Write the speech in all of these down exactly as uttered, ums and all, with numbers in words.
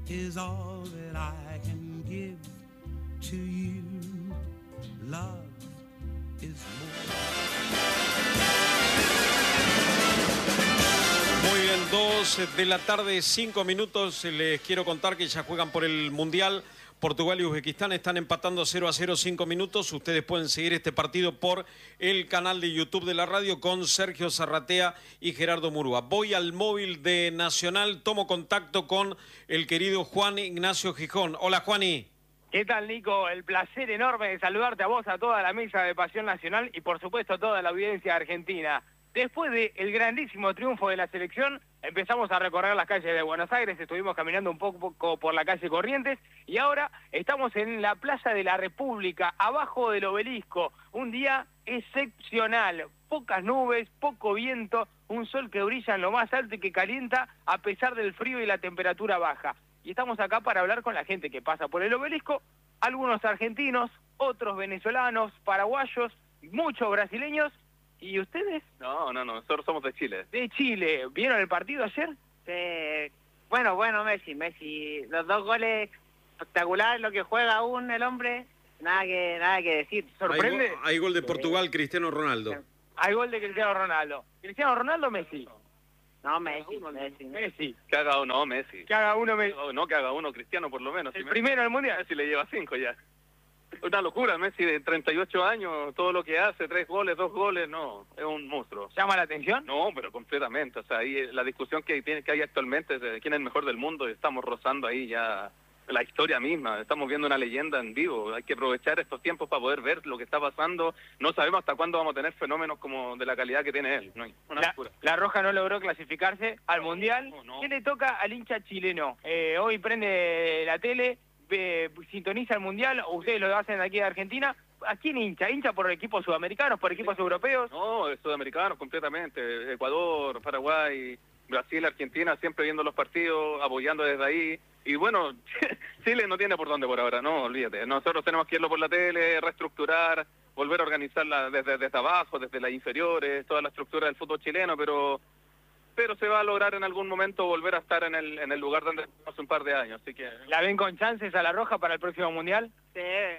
is all that I can give to you. Love is more. Muy bien, dos de la tarde, cinco minutos. Les quiero contar que ya juegan por el Mundial. Portugal y Uzbekistán están empatando cero a cero, cinco minutos. Ustedes pueden seguir este partido por el canal de YouTube de la radio con Sergio Zarratea y Gerardo Murúa. Voy al móvil de Nacional, tomo contacto con el querido Juan Ignacio Gijón. Hola, Juani. ¿Qué tal, Nico? El placer enorme de saludarte a vos, a toda la mesa de Pasión Nacional y por supuesto a toda la audiencia argentina. Después del grandísimo triunfo de la selección, empezamos a recorrer las calles de Buenos Aires, estuvimos caminando un poco por la calle Corrientes y ahora estamos en la Plaza de la República, abajo del Obelisco. Un día excepcional, pocas nubes, poco viento, un sol que brilla en lo más alto y que calienta a pesar del frío y la temperatura baja. Y estamos acá para hablar con la gente que pasa por el Obelisco, algunos argentinos, otros venezolanos, paraguayos, muchos brasileños. ¿Y ustedes? No, no, no, nosotros somos de Chile. De Chile. ¿Vieron el partido ayer? Sí. Bueno, bueno, Messi, Messi. Los dos goles espectaculares, lo que juega aún el hombre, nada que nada que decir. ¿Sorprende? Hay gol, hay gol de Portugal, Cristiano Ronaldo. Hay gol de Cristiano Ronaldo. ¿Cristiano Ronaldo o Messi? No, Messi, Messi. Messi. Que haga uno, Messi. Que haga uno, Messi. No, no que haga uno, Cristiano por lo menos. El si primero del Mundial. Messi le lleva cinco ya. Una locura, Messi de treinta y ocho años, todo lo que hace, tres goles, dos goles, no, es un monstruo. ¿Llama la atención? No, pero completamente, o sea, ahí la discusión que tiene que hay actualmente es de quién es el mejor del mundo, y estamos rozando ahí ya la historia misma, estamos viendo una leyenda en vivo, hay que aprovechar estos tiempos para poder ver lo que está pasando, no sabemos hasta cuándo vamos a tener fenómenos como de la calidad que tiene él, no hay una la, locura. La Roja no logró clasificarse al Mundial. No, no. ¿Qué le toca al hincha chileno? Eh, hoy prende la tele, eh, sintoniza el Mundial, o ustedes lo hacen aquí de Argentina. ¿A quién hincha? ¿Hincha por equipos sudamericanos, por equipos europeos? No, es sudamericano completamente, Ecuador, Paraguay, Brasil, Argentina, siempre viendo los partidos, apoyando desde ahí. Y bueno, Chile no tiene por dónde por ahora, no, olvídate. Nosotros tenemos que irlo por la tele, reestructurar, volver a organizarla desde, desde abajo, desde las inferiores, toda la estructura del fútbol chileno, pero pero se va a lograr en algún momento volver a estar en el en el lugar donde estamos un par de años, así que... ¿La ven con chances a la Roja para el próximo Mundial? Sí.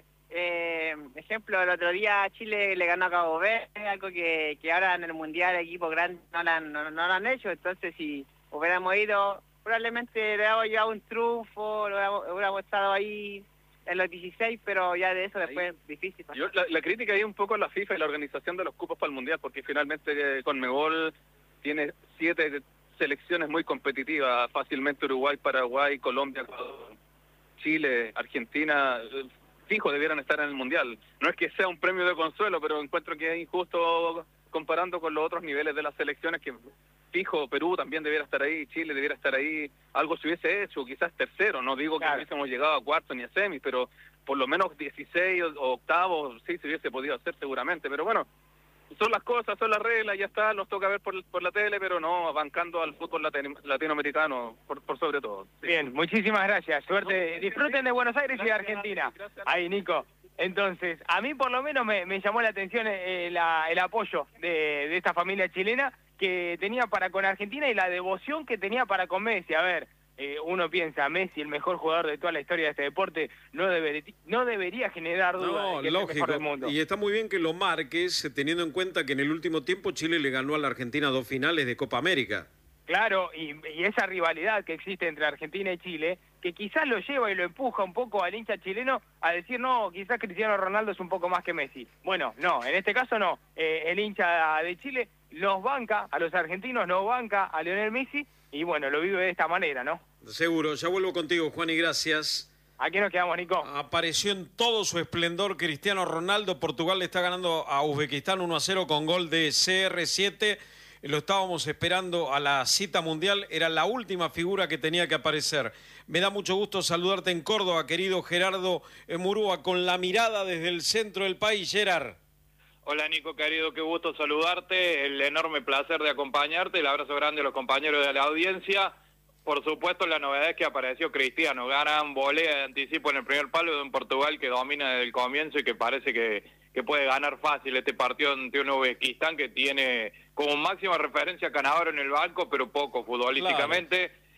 Eh, ejemplo, el otro día Chile le ganó a Cabo Verde, algo que, que ahora en el Mundial equipos grandes no lo han, no, no lo han hecho, entonces si hubiéramos ido, probablemente le hubiéramos llevado un triunfo, lo hubiéramos, hubiéramos estado ahí en los dieciséis, pero ya de eso después es difícil. Yo, la, la crítica ahí un poco a la FIFA y la organización de los cupos para el Mundial, porque finalmente eh, Conmebol tiene siete selecciones muy competitivas, fácilmente Uruguay, Paraguay, Colombia, Ecuador, Chile, Argentina, eh, fijo debieran estar en el Mundial. No es que sea un premio de consuelo, pero encuentro que es injusto comparando con los otros niveles de las selecciones, que fijo Perú también debiera estar ahí, Chile debiera estar ahí, algo se hubiese hecho, quizás tercero, no digo claro. que hubiésemos llegado a cuarto ni a semis, pero por lo menos dieciséis o, o octavos sí se hubiese podido hacer seguramente, pero bueno, son las cosas, son las reglas, ya está, nos toca ver por, por la tele, pero no, bancando al fútbol latino, latinoamericano, por, por sobre todo. Sí. Bien, muchísimas gracias, suerte, disfruten de Buenos Aires y de Argentina. Ahí, Nico. Entonces, a mí por lo menos me, me llamó la atención eh, la, el apoyo de, de esta familia chilena que tenía para con Argentina y la devoción que tenía para con Messi. A ver, eh, uno piensa, Messi, el mejor jugador de toda la historia de este deporte, no, deber, no debería generar dudas No, de que lógico. es el mejor del mundo. Y está muy bien que lo marques, teniendo en cuenta que en el último tiempo Chile le ganó a la Argentina dos finales de Copa América. Claro, y, y esa rivalidad que existe entre Argentina y Chile, que quizás lo lleva y lo empuja un poco al hincha chileno a decir, no, quizás Cristiano Ronaldo es un poco más que Messi. Bueno, no, en este caso no. Eh, el hincha de Chile nos banca, a los argentinos nos banca a Lionel Messi, y bueno, lo vive de esta manera, ¿no? Seguro, ya vuelvo contigo, Juan, y gracias. Aquí nos quedamos, Nico. Apareció en todo su esplendor Cristiano Ronaldo. Portugal le está ganando a Uzbekistán uno a cero con gol de C R siete. Lo estábamos esperando a la cita mundial, era la última figura que tenía que aparecer. Me da mucho gusto saludarte en Córdoba, querido Gerardo Murúa, con la mirada desde el centro del país. Gerard. Hola Nico, querido, qué gusto saludarte, el enorme placer de acompañarte, el abrazo grande a los compañeros de la audiencia. Por supuesto, la novedad es que apareció Cristiano, ganan volea de anticipo en el primer palo de un Portugal que domina desde el comienzo y que parece que, que puede ganar fácil este partido ante un Uzbekistán que tiene como máxima referencia a Cannavaro en el banco, pero poco futbolísticamente. Claro.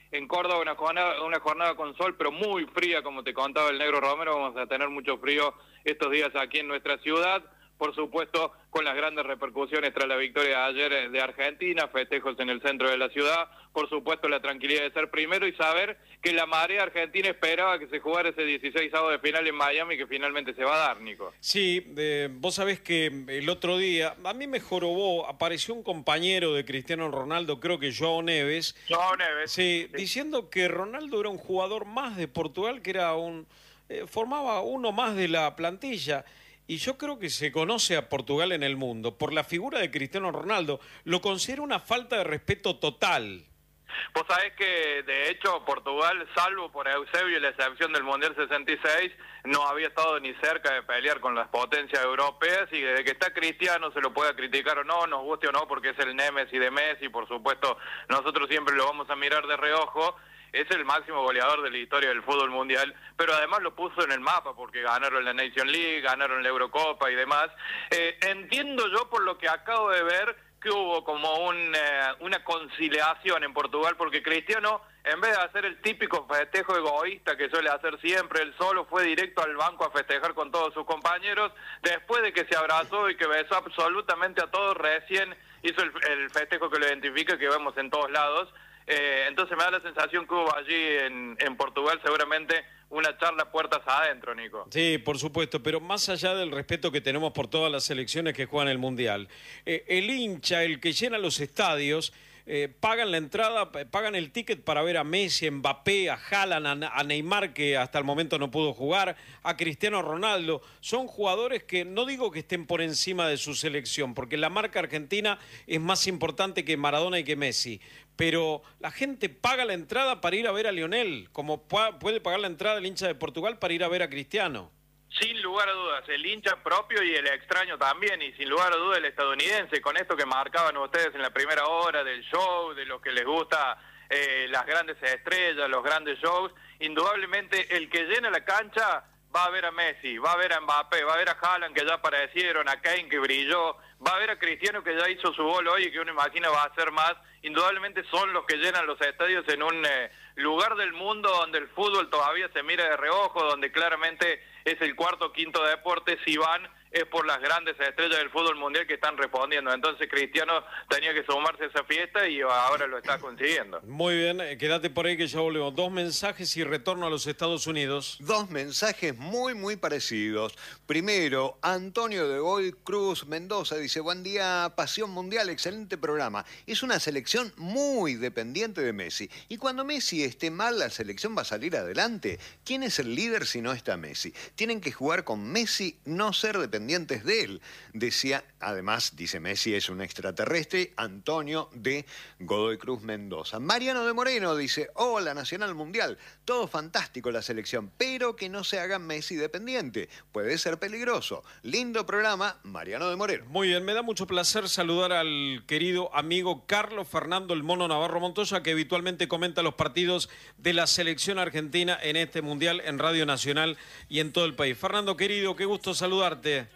En Córdoba una jornada, una jornada con sol, pero muy fría, como te contaba el Negro Romero. Vamos a tener mucho frío estos días aquí en nuestra ciudad. Por supuesto, con las grandes repercusiones tras la victoria de ayer de Argentina, festejos en el centro de la ciudad, por supuesto la tranquilidad de ser primero y saber que la marea argentina esperaba que se jugara ese dieciseisavo de final en Miami, que finalmente se va a dar, Nico. Sí, eh, vos sabés que el otro día, a mí me jorobó, apareció un compañero de Cristiano Ronaldo, creo que João Neves. João Neves. Sí, Sí, diciendo que Ronaldo era un jugador más de Portugal, que era un eh, formaba uno más de la plantilla. Y yo creo que se conoce a Portugal en el mundo por la figura de Cristiano Ronaldo. Lo considero una falta de respeto total. Vos sabés que, de hecho, Portugal, salvo por Eusebio y la excepción del Mundial sesenta y seis, no había estado ni cerca de pelear con las potencias europeas, y desde que está Cristiano, se lo pueda criticar o no, nos guste o no, porque es el némesis de Messi, por supuesto, nosotros siempre lo vamos a mirar de reojo. Es el máximo goleador de la historia del fútbol mundial, pero además lo puso en el mapa porque ganaron la Nation League, ganaron la Eurocopa y demás. Eh, entiendo yo, por lo que acabo de ver, que hubo como un, eh, una conciliación en Portugal, porque Cristiano, en vez de hacer el típico festejo egoísta que suele hacer siempre, él solo fue directo al banco a festejar con todos sus compañeros, después de que se abrazó y que besó absolutamente a todos, recién hizo el, el festejo que lo identifica, que vemos en todos lados. Eh, entonces me da la sensación que hubo allí en, en Portugal seguramente una charla puertas adentro, Nico. Sí, por supuesto, pero más allá del respeto que tenemos por todas las selecciones que juegan el Mundial, eh, el hincha, el que llena los estadios, eh, pagan la entrada, pagan el ticket para ver a Messi, a Mbappé, a Haaland, a, a Neymar, que hasta el momento no pudo jugar, a Cristiano Ronaldo. Son jugadores que no digo que estén por encima de su selección, porque la marca argentina es más importante que Maradona y que Messi. Pero la gente paga la entrada para ir a ver a Lionel, como puede pagar la entrada el hincha de Portugal para ir a ver a Cristiano. Sin lugar a dudas, el hincha propio y el extraño también, y sin lugar a dudas el estadounidense, con esto que marcaban ustedes en la primera hora del show, de los que les gusta eh, las grandes estrellas, los grandes shows, indudablemente el que llena la cancha va a ver a Messi, va a ver a Mbappé, va a ver a Haaland, que ya aparecieron, a Kane, que brilló, va a ver a Cristiano, que ya hizo su gol hoy y que uno imagina va a hacer más. Indudablemente son los que llenan los estadios en un eh, lugar del mundo donde el fútbol todavía se mira de reojo, donde claramente es el cuarto o quinto deporte. Si van, es por las grandes estrellas del fútbol mundial que están respondiendo. Entonces Cristiano tenía que sumarse a esa fiesta y ahora lo está consiguiendo. Muy bien, eh, quédate por ahí que ya volvemos. Dos mensajes y retorno a los Estados Unidos. Dos mensajes muy, muy parecidos. Primero, Antonio de Goy Cruz Mendoza dice: buen día, Pasión Mundial, excelente programa. Es una selección muy dependiente de Messi. Y cuando Messi esté mal, la selección va a salir adelante. ¿Quién es el líder si no está Messi? Tienen que jugar con Messi, no ser dependientes de él. Decía, además, dice Messi es un extraterrestre, Antonio de Godoy Cruz Mendoza. Mariano de Moreno dice: hola, Nacional Mundial, todo fantástico la selección, pero que no se haga Messi dependiente. Puede ser peligroso. Lindo programa, Mariano de Moreno. Muy bien, me da mucho placer saludar al querido amigo Carlos Fernando El Mono Navarro Montoya, que habitualmente comenta los partidos de la selección argentina en este Mundial en Radio Nacional y en todo el país. Fernando, querido, qué gusto saludarte.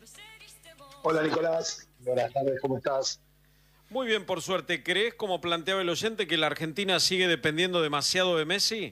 Hola, Nicolás. Buenas tardes, ¿cómo estás? Muy bien, por suerte. ¿Crees, como planteaba el oyente, que la Argentina sigue dependiendo demasiado de Messi?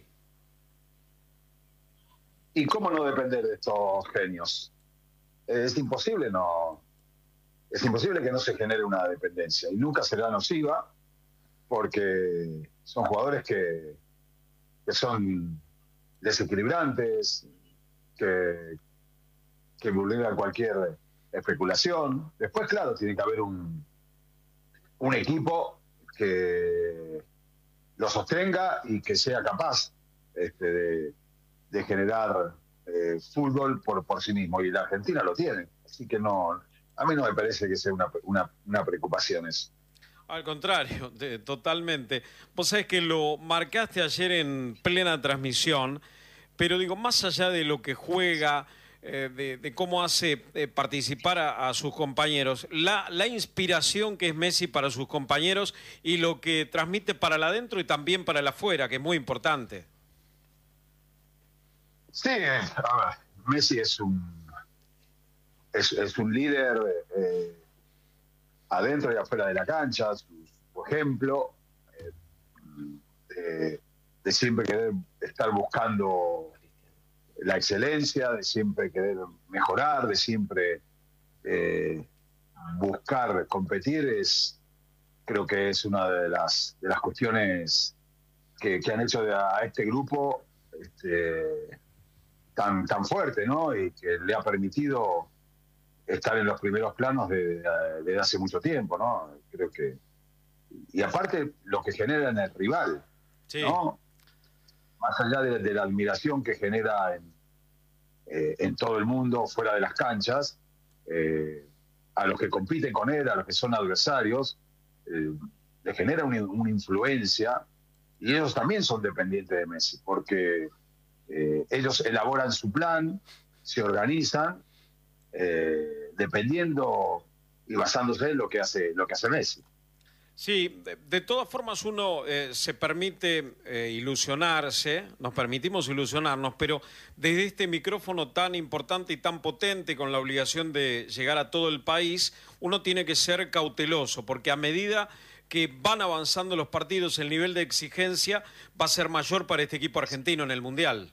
¿Y cómo no depender de estos genios? Es imposible, no. Es imposible que no se genere una dependencia. Y nunca será nociva, porque son jugadores que, que son desequilibrantes, que, que vulneran cualquier especulación. Después, claro, tiene que haber un, un equipo que lo sostenga y que sea capaz este, de, de generar eh, fútbol por, por sí mismo. Y la Argentina lo tiene. Así que no, a mí no me parece que sea una, una, una preocupación eso. Al contrario, de, totalmente. Vos sabés que lo marcaste ayer en plena transmisión, pero digo, más allá de lo que juega, eh, de, de cómo hace eh, participar a, a sus compañeros, la, la inspiración que es Messi para sus compañeros y lo que transmite para el adentro y también para el afuera, que es muy importante. Sí, a ver, Messi es un, es, es un líder eh, adentro y afuera de la cancha, su, su ejemplo, eh, eh, de siempre querer estar buscando la excelencia, de siempre querer mejorar, de siempre eh, buscar competir, es creo que es una de las de las cuestiones que, que han hecho de a este grupo este, tan tan fuerte, ¿no? Y que le ha permitido estar en los primeros planos de, de, de hace mucho tiempo, ¿no? Creo que y aparte lo que genera en el rival, sí. ¿no? Más allá de, de la admiración que genera en, eh, en todo el mundo, fuera de las canchas, eh, a los que compiten con él, a los que son adversarios, eh, le genera una, una influencia, y ellos también son dependientes de Messi, porque eh, ellos elaboran su plan, se organizan, eh, dependiendo y basándose en lo que hace, lo que hace Messi. Sí, de, de todas formas uno eh, se permite eh, ilusionarse, nos permitimos ilusionarnos, pero desde este micrófono tan importante y tan potente, con la obligación de llegar a todo el país, uno tiene que ser cauteloso, porque a medida que van avanzando los partidos, el nivel de exigencia va a ser mayor para este equipo argentino en el Mundial.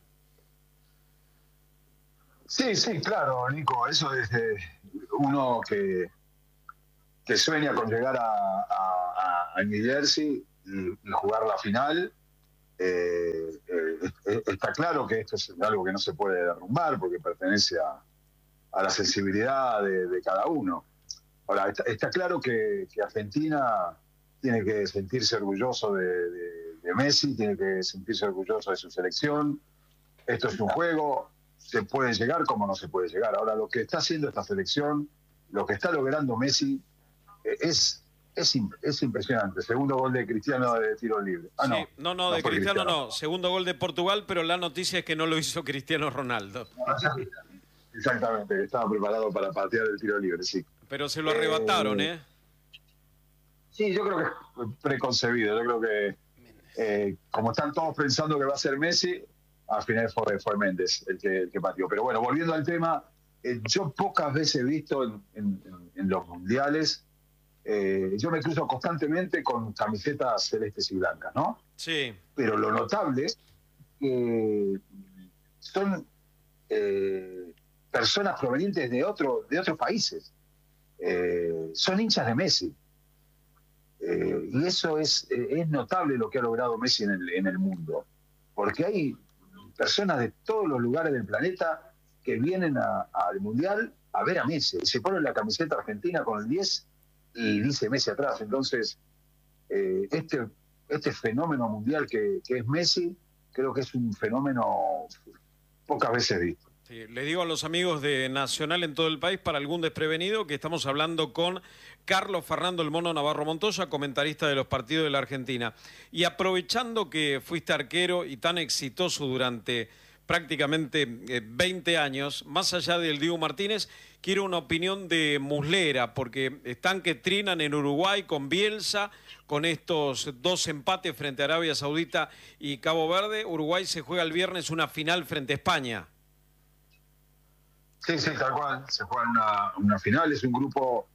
Sí, sí, claro, Nico, eso es eh, uno que... que sueña con llegar a, a, a New Jersey y, y jugar la final. Eh, eh, está claro que esto es algo que no se puede derrumbar porque pertenece a, a la sensibilidad de, de cada uno. Ahora, está, está claro que, que Argentina tiene que sentirse orgulloso de, de, de Messi, tiene que sentirse orgulloso de su selección. Esto es un juego, se puede llegar como no se puede llegar. Ahora, lo que está haciendo esta selección, lo que está logrando Messi, Es, es, es impresionante. Segundo gol de Cristiano de tiro libre. Ah, no, sí, no, no, de no Cristiano, Cristiano no. Segundo gol de Portugal, pero la noticia es que no lo hizo Cristiano Ronaldo. Exactamente, que estaba preparado para patear el tiro libre, sí. Pero se lo arrebataron, ¿eh? ¿eh? Sí, yo creo que es preconcebido. Yo creo que, eh, como están todos pensando que va a ser Messi, al final fue, fue Méndez el que, el que pateó. Pero bueno, volviendo al tema, eh, yo pocas veces he visto en, en, en los mundiales. Eh, yo me cruzo constantemente con camisetas celestes y blancas, ¿no? Sí. Pero lo notable es que son eh, personas provenientes de, otro, de otros países. Eh, son hinchas de Messi. Eh, y eso es, eh, es notable lo que ha logrado Messi en el, en el mundo. Porque hay personas de todos los lugares del planeta que vienen a, al Mundial a ver a Messi. Y se ponen la camiseta argentina con el diez y dice Messi atrás. Entonces, eh, este, este fenómeno mundial que, que es Messi, creo que es un fenómeno pocas veces visto. Sí, les digo a los amigos de Nacional en todo el país, para algún desprevenido, que estamos hablando con Carlos Fernando El Mono Navarro Montoya, comentarista de los partidos de la Argentina. Y aprovechando que fuiste arquero y tan exitoso durante prácticamente veinte años, más allá del Dibu Martínez, quiero una opinión de Muslera, porque están que trinan en Uruguay con Bielsa, con estos dos empates frente a Arabia Saudita y Cabo Verde. Uruguay se juega el viernes una final frente a España. Sí, sí, tal cual. Se juega una, una final. Es un grupo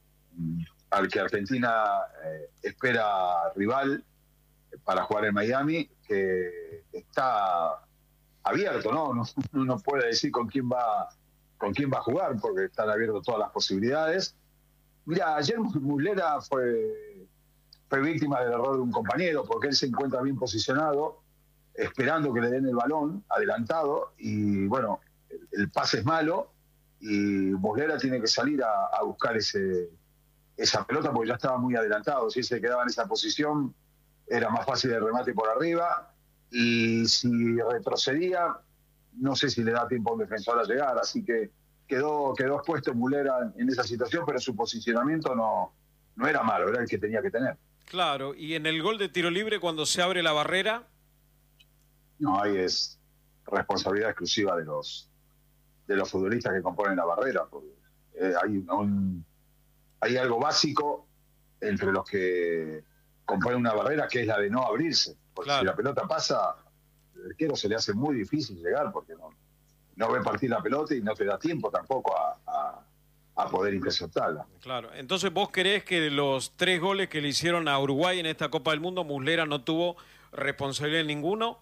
al que Argentina eh, espera rival para jugar en Miami, que está abierto, ¿no? No, no puede decir con quién va con quién va a jugar, porque están abiertas todas las posibilidades. Mira, ayer Muslera fue, fue víctima del error de un compañero, porque él se encuentra bien posicionado, esperando que le den el balón, adelantado, y bueno, el, el pase es malo, y Muslera tiene que salir a, a buscar ese, esa pelota, porque ya estaba muy adelantado. Si él se quedaba en esa posición, era más fácil el remate por arriba, y si retrocedía, no sé si le da tiempo a un defensor a llegar, así que quedó, quedó expuesto Muslera en esa situación, pero su posicionamiento no, no era malo, era el que tenía que tener. Claro, y en el gol de tiro libre, cuando se abre la barrera... No, ahí es responsabilidad exclusiva de los de los futbolistas que componen la barrera, porque eh, hay, un, hay algo básico entre los que componen una barrera, que es la de no abrirse. Porque claro, si la pelota pasa, al arquero se le hace muy difícil llegar, porque no, no ve partir la pelota y no te da tiempo tampoco a, a, a poder interceptarla. Claro, entonces vos creés que de los tres goles que le hicieron a Uruguay en esta Copa del Mundo, Muslera no tuvo responsabilidad en ninguno?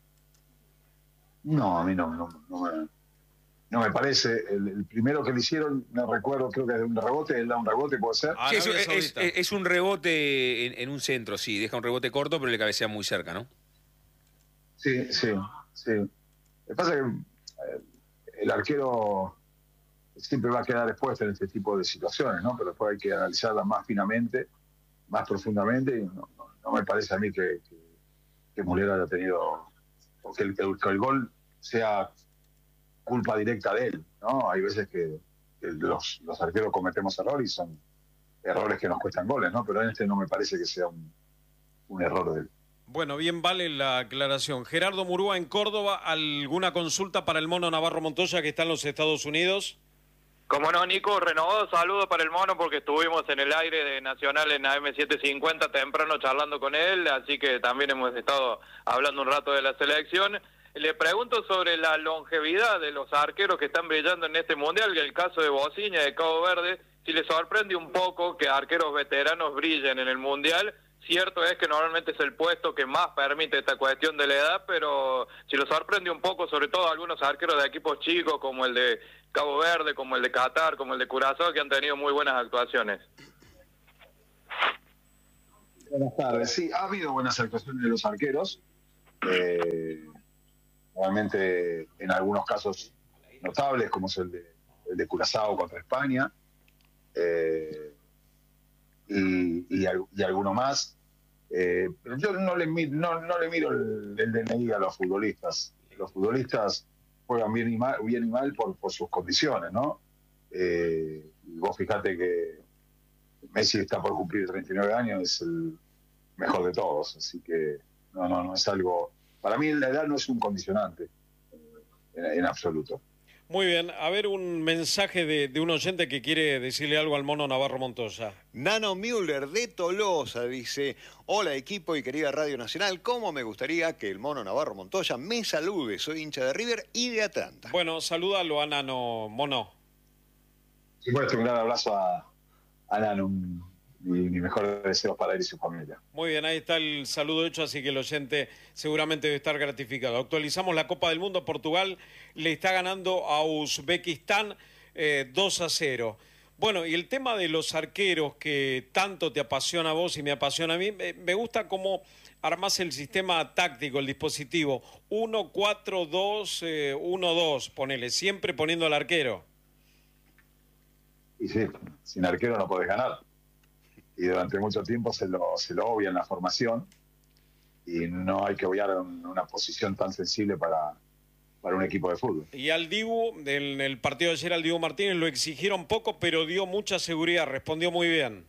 No, a mí no, no, no, me, no me parece. El, el primero que le hicieron, no recuerdo, creo que es de un rebote, él da un rebote, ¿puede ser? Ah, Sí, es, Arabia es- Saudita. es- es un rebote en, en un centro, sí, deja un rebote corto, pero le cabecea muy cerca, ¿no? Sí, sí, sí. Lo que pasa es que eh, el arquero siempre va a quedar expuesto en este tipo de situaciones, ¿no? Pero después hay que analizarlas más finamente, más profundamente, y no, no- no me parece a mí que, que, que Mulera haya tenido, o que el, que el- que el gol sea culpa directa de él, ¿no? Hay veces que, que los, los arqueros cometemos errores y son errores que nos cuestan goles, ¿no? Pero en este no me parece que sea un, un error de él. Bueno, bien vale la aclaración. Gerardo Murúa en Córdoba, ¿alguna consulta para el Mono Navarro Montoya que está en los Estados Unidos? Como no, Nico, renovado saludo para el Mono porque estuvimos en el aire de Nacional en A M setecientos cincuenta temprano charlando con él, así que también hemos estado hablando un rato de la selección. Le pregunto sobre la longevidad de los arqueros que están brillando en este Mundial, y el caso de Bociña de Cabo Verde, si le sorprende un poco que arqueros veteranos brillen en el Mundial. Cierto es que normalmente es el puesto que más permite esta cuestión de la edad, pero si lo sorprende un poco, sobre todo algunos arqueros de equipos chicos, como el de Cabo Verde, como el de Qatar, como el de Curazao, que han tenido muy buenas actuaciones. Buenas tardes. Sí, ha habido buenas actuaciones de los arqueros. Eh, realmente en algunos casos notables, como es el de, el de Curazao contra España. Eh, y, y, al- y alguno más. Eh, pero yo no le, mi- no, no le miro el, el D N I a los futbolistas. Los futbolistas juegan bien y mal, bien y mal por, por sus condiciones, ¿no? Eh, y vos fijate que Messi está por cumplir treinta y nueve años, es el mejor de todos, así que no, no, no es algo... Para mí la edad no es un condicionante, eh, en, en absoluto. Muy bien, a ver un mensaje de, de un oyente que quiere decirle algo al Mono Navarro Montoya. Nano Müller de Tolosa dice: hola equipo y querida Radio Nacional, ¿cómo me gustaría que el Mono Navarro Montoya me salude? Soy hincha de River y de Atlanta. Bueno, salúdalo a Nano, Mono. Por supuesto, un gran abrazo a, a Nano, un- y mis mejores deseos para él y su familia. Muy bien, ahí está el saludo hecho, así que el oyente seguramente debe estar gratificado. Actualizamos la Copa del Mundo. Portugal le está ganando a Uzbekistán eh, dos a cero. Bueno, y el tema de los arqueros que tanto te apasiona a vos y me apasiona a mí, me, me gusta cómo armás el sistema táctico, el dispositivo. uno cuatro dos uno dos, ponele, siempre poniendo al arquero. Y sí, sin arquero no podés ganar. Y durante mucho tiempo se lo, se lo obvia en la formación, y no hay que obviar un- una posición tan sensible para, para un equipo de fútbol. Y al Dibu, en el partido de ayer al Dibu Martínez lo exigieron poco, pero dio mucha seguridad, respondió muy bien.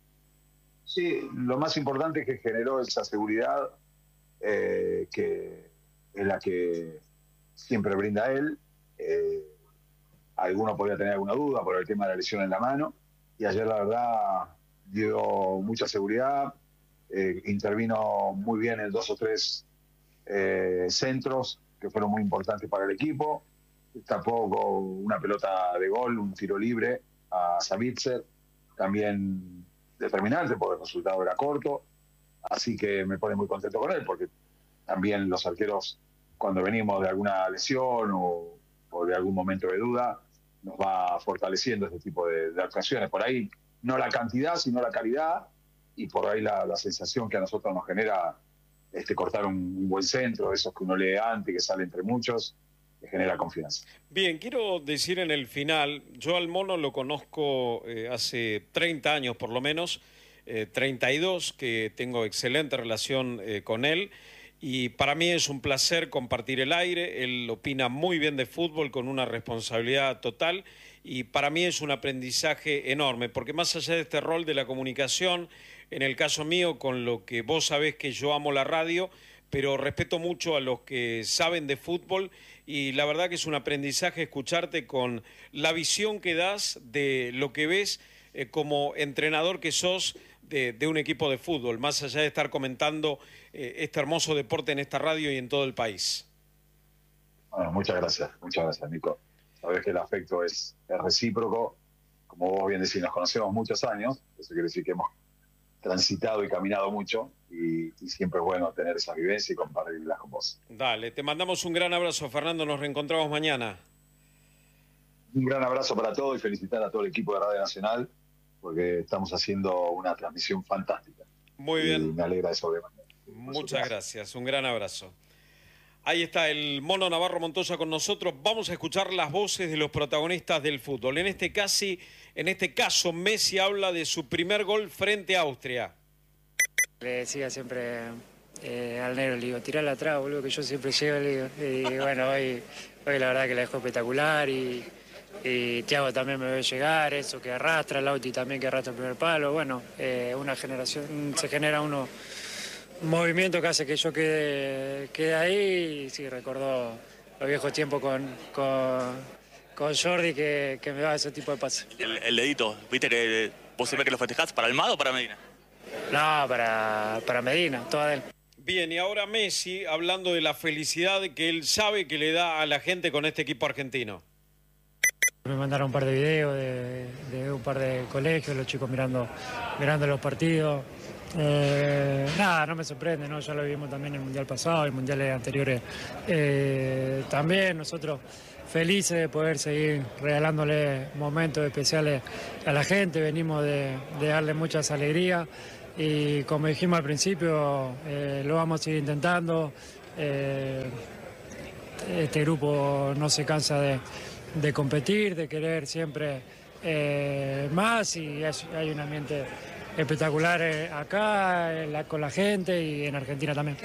Sí, lo más importante es que generó esa seguridad, eh, que es la que siempre brinda él. Eh, alguno podría tener alguna duda por el tema de la lesión en la mano, y ayer la verdad dio mucha seguridad, eh, intervino muy bien en dos o tres eh, centros que fueron muy importantes para el equipo, tapó con una pelota de gol, un tiro libre a Savitzer, también determinante porque el resultado era corto, así que me pone muy contento con él, porque también los arqueros, cuando venimos de alguna lesión o, o de algún momento de duda, nos va fortaleciendo este tipo de, de actuaciones. Por ahí no la cantidad, sino la calidad, y por ahí la, la sensación que a nosotros nos genera este cortar un, un buen centro, esos que uno lee antes, que sale entre muchos, que genera confianza. Bien, quiero decir en el final, yo al Mono lo conozco eh, hace treinta años por lo menos, eh, treinta y dos, que tengo excelente relación eh, con él, y para mí es un placer compartir el aire. Él opina muy bien de fútbol con una responsabilidad total, y para mí es un aprendizaje enorme, porque más allá de este rol de la comunicación, en el caso mío, con lo que vos sabés que yo amo la radio, pero respeto mucho a los que saben de fútbol, y la verdad que es un aprendizaje escucharte con la visión que das de lo que ves eh, como entrenador que sos de, de un equipo de fútbol, más allá de estar comentando eh, este hermoso deporte en esta radio y en todo el país. Bueno, muchas gracias, muchas gracias, Nico. Sabés que el afecto es, es recíproco, como vos bien decís, nos conocemos muchos años, eso quiere decir que hemos transitado y caminado mucho, y, y siempre es bueno tener esa vivencia y compartirla con vos. Dale, te mandamos un gran abrazo, Fernando, nos reencontramos mañana. Un gran abrazo para todos y felicitar a todo el equipo de Radio Nacional, porque estamos haciendo una transmisión fantástica. Muy bien. Y me alegra eso de manera. Muchas gracias, un gran abrazo. Ahí está el Mono Navarro Montoya con nosotros. Vamos a escuchar las voces de los protagonistas del fútbol. En este, casi, en este caso, Messi habla de su primer gol frente a Austria. Le decía siempre eh, al negro, le digo, tirala atrás, boludo, que yo siempre llego, le digo. Y bueno, hoy, hoy la verdad que la dejó espectacular y, y Thiago también me ve llegar, eso que arrastra, Lauti también que arrastra el primer palo. Bueno, eh, una generación, se genera uno... un movimiento que hace que yo quede, quede ahí y sí, recordó los viejos tiempos con, con, con Jordi que, que me daba ese tipo de pases. El, el dedito, ¿viste que vos siempre que lo festejás para Almada o para Medina? No, para, para Medina, toda de él. Bien, y ahora Messi hablando de la felicidad que él sabe que le da a la gente con este equipo argentino. Me mandaron un par de videos de, de un par de colegios, los chicos mirando, mirando los partidos. Eh, nada, no me sorprende, ¿no? Ya lo vimos también en el Mundial pasado, el Mundial anteriores eh, también. Nosotros felices de poder seguir regalándole momentos especiales a la gente, venimos de, de darle muchas alegrías y como dijimos al principio, eh, lo vamos a seguir intentando. Eh, este grupo no se cansa de, de competir, de querer siempre eh, más y hay, hay un ambiente espectacular acá, la, con la gente y en Argentina también.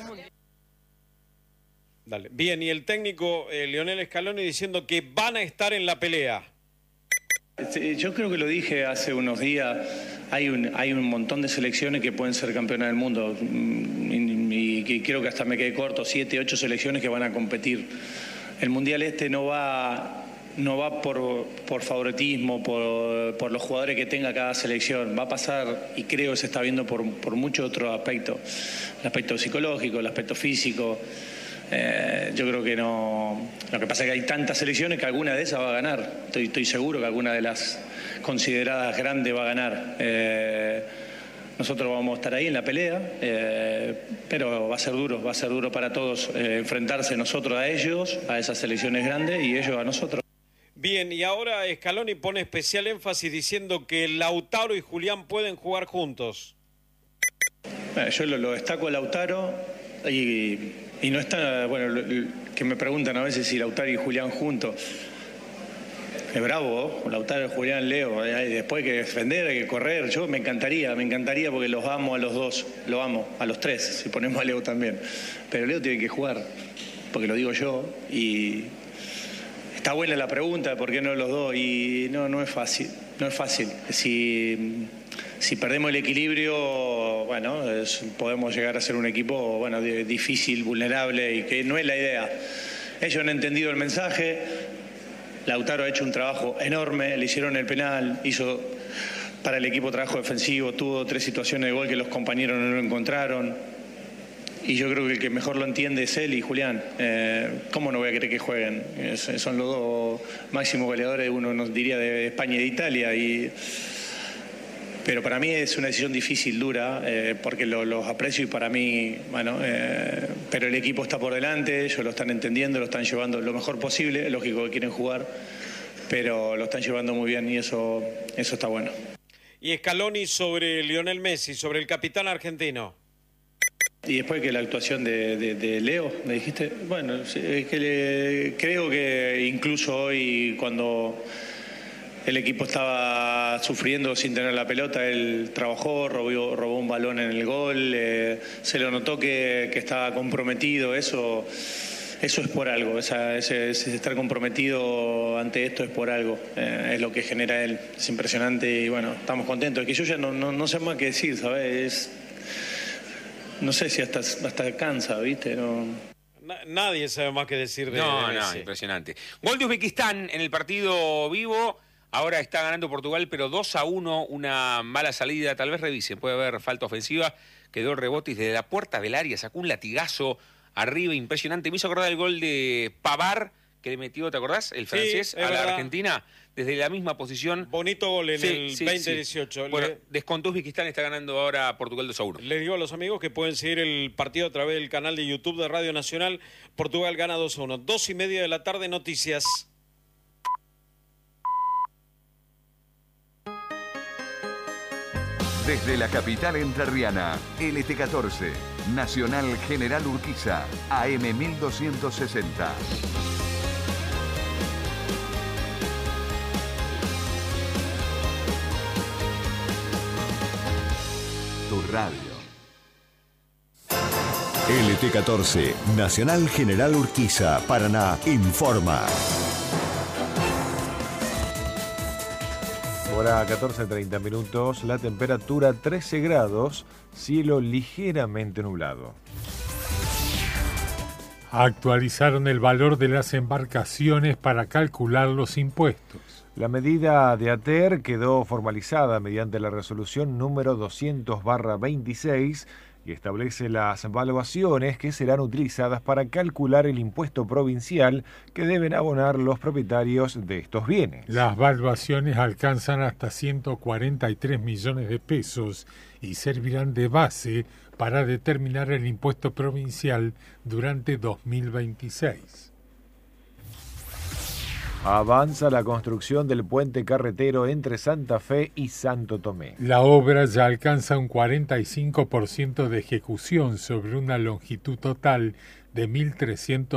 Dale. Bien, y el técnico eh, Lionel Scaloni diciendo que van a estar en la pelea. Sí, yo creo que lo dije hace unos días, hay un, hay un montón de selecciones que pueden ser campeonas del mundo y, y creo que hasta me quedé corto, siete, ocho selecciones que van a competir. El Mundial este no va... no va por, por favoritismo, por, por los jugadores que tenga cada selección. Va a pasar, y creo que se está viendo por, por muchos otros aspectos. El aspecto psicológico, el aspecto físico. Eh, yo creo que no... Lo que pasa es que hay tantas selecciones que alguna de esas va a ganar. Estoy, estoy seguro que alguna de las consideradas grandes va a ganar. Eh, nosotros vamos a estar ahí en la pelea, eh, pero va a ser duro, va a ser duro para todos eh, enfrentarse nosotros a ellos, a esas selecciones grandes, y ellos a nosotros. Bien, y ahora Scaloni pone especial énfasis diciendo que Lautaro y Julián pueden jugar juntos. Bueno, yo lo, lo destaco a Lautaro y, y no está, bueno, lo, lo, que me preguntan a veces si Lautaro y Julián juntos. Es bravo, ¿no? Lautaro y Julián, Leo, hay después hay que defender, hay que correr. Yo me encantaría, me encantaría porque los amo a los dos, lo amo, a los tres, si ponemos a Leo también. Pero Leo tiene que jugar, porque lo digo yo y... Está buena la pregunta, ¿por qué no los dos? Y no, no es fácil, no es fácil. Si, si perdemos el equilibrio, bueno, es, podemos llegar a ser un equipo, bueno, difícil, vulnerable, y que no es la idea. Ellos han entendido el mensaje, Lautaro ha hecho un trabajo enorme, le hicieron el penal, hizo para el equipo trabajo defensivo, tuvo tres situaciones de gol que los compañeros no lo encontraron. Y yo creo que el que mejor lo entiende es él y Julián. Eh, ¿Cómo no voy a querer que jueguen? Es, son los dos máximos goleadores, uno nos diría de España y de Italia. Y... Pero para mí es una decisión difícil, dura, eh, porque lo, los aprecio y para mí, bueno, eh, pero el equipo está por delante, ellos lo están entendiendo, lo están llevando lo mejor posible, es lógico que quieren jugar, pero lo están llevando muy bien y eso, eso está bueno. Y Scaloni sobre Lionel Messi, sobre el capitán argentino. Y después que la actuación de, de, de Leo, me dijiste, bueno, es que le, creo que incluso hoy cuando el equipo estaba sufriendo sin tener la pelota, él trabajó, robó, robó un balón en el gol, eh, se lo notó que, que estaba comprometido, eso, eso es por algo, esa, ese, ese estar comprometido ante esto es por algo, eh, es lo que genera él, es impresionante y bueno, estamos contentos, es que yo ya no, no, no sé más qué decir, ¿sabes? Es, No sé si hasta, hasta cansa, ¿viste? No... Nadie sabe más que decir de No, de no, Messi. impresionante. Gol de Uzbekistán en el partido vivo. Ahora está ganando Portugal, pero dos a uno, una mala salida. Tal vez revisen, puede haber falta ofensiva. Quedó el rebote y desde la puerta del área sacó un latigazo arriba impresionante. Me hizo acordar el gol de Pavar, que le metió, ¿te acordás? El francés Sí, a la verdad. Argentina, desde la misma posición. Bonito gol en Sí, el sí, veinte sí. dieciocho. Bueno, Le- descontó Uzbekistán, está ganando ahora Portugal dos a uno. Les digo a los amigos que pueden seguir el partido a través del canal de YouTube de Radio Nacional. Portugal gana dos a uno. Dos y media de la tarde, noticias. Desde la capital entrerriana, L T catorce, Nacional General Urquiza, A M mil doscientos sesenta. Tu radio. L T catorce, Nacional General Urquiza, Paraná, informa. Hora catorce treinta minutos, la temperatura trece grados, cielo ligeramente nublado. Actualizaron el valor de las embarcaciones para calcular los impuestos. La medida de ATER quedó formalizada mediante la resolución número doscientos barra veintiséis y establece las valuaciones que serán utilizadas para calcular el impuesto provincial que deben abonar los propietarios de estos bienes. Las valuaciones alcanzan hasta ciento cuarenta y tres millones de pesos y servirán de base para determinar el impuesto provincial durante dos mil veintiséis. Avanza la construcción del puente carretero entre Santa Fe y Santo Tomé. La obra ya alcanza un cuarenta y cinco por ciento de ejecución sobre una longitud total de mil trescientos